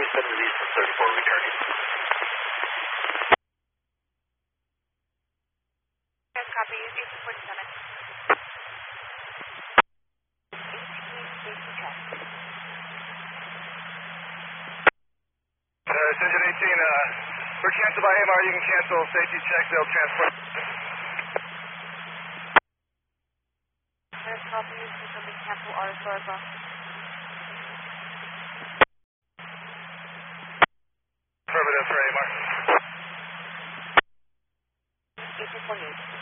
27 release from 34 returning. Yes, copy. 1847. 18, safety check. Engine 18, we're canceled by AMR. You can cancel safety check. They'll transport. Yes, copy. Becoming cancel R Florida. 1848.